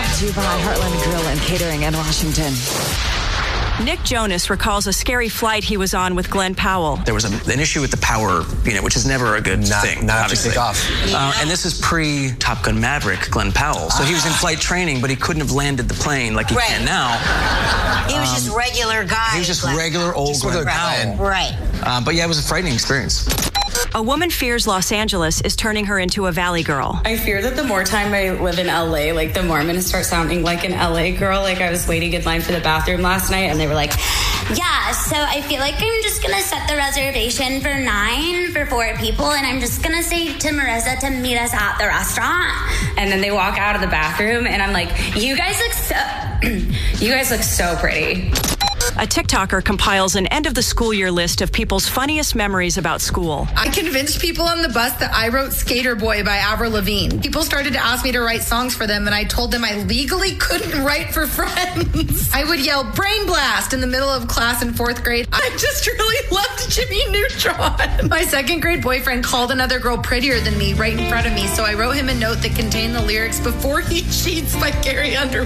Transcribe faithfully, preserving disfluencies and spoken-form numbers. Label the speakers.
Speaker 1: Brought to you by Heartland Grill and Catering in Washington.
Speaker 2: Nick Jonas recalls a scary flight he was on with Glenn Powell.
Speaker 3: There was a, an issue with the power unit, which is never a good
Speaker 4: not,
Speaker 3: thing.
Speaker 4: Not
Speaker 3: obviously.
Speaker 4: to take off.
Speaker 3: Uh, and this is pre-Top Gun Maverick, Glenn Powell. So ah. he was in flight training, but he couldn't have landed the plane like he
Speaker 5: right.
Speaker 3: can now.
Speaker 5: He was um, just regular guy.
Speaker 3: He was just
Speaker 5: Glenn.
Speaker 3: regular old
Speaker 5: just
Speaker 3: Glenn
Speaker 5: right.
Speaker 3: Powell.
Speaker 5: Right.
Speaker 3: Uh, but yeah, it was a frightening experience.
Speaker 2: A woman fears Los Angeles is turning her into a Valley girl.
Speaker 6: I fear that the more time I live in L A, like the more I'm going to start sounding like an L A girl. Like I was waiting in line for the bathroom last night and they were like,
Speaker 7: yeah, so I feel like I'm just going to set the reservation for nine for four people and I'm just going to say to Marissa to meet us at the restaurant.
Speaker 6: And then they walk out of the bathroom and I'm like, you guys look so, you guys look so pretty.
Speaker 2: A TikToker compiles an end-of-the-school year list of people's funniest memories about school.
Speaker 8: I convinced people on the bus that I wrote Skater Boy by Avril Lavigne. People started to ask me to write songs for them, and I told them I legally couldn't write for friends. I would yell Brain Blast in the middle of class in fourth grade. I just really loved Jimmy Neutron. My second grade boyfriend called another girl prettier than me right in front of me, so I wrote him a note that contained the lyrics Before He Cheats by Gary Underwood.